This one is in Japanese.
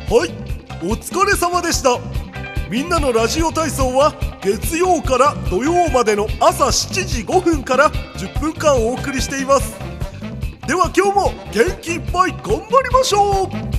はい、お疲れ様でした。みんなのラジオ体操は月曜から土曜までの朝7時5分から10分間お送りしています。では今日も元気いっぱい頑張りましょう。